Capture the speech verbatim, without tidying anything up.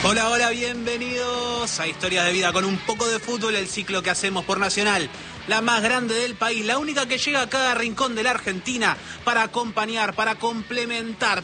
Hola, hola, bienvenidos a Historias de Vida con un poco de fútbol, el ciclo que hacemos por Nacional, la más grande del país, la única que llega a cada rincón de la Argentina para acompañar, para complementar,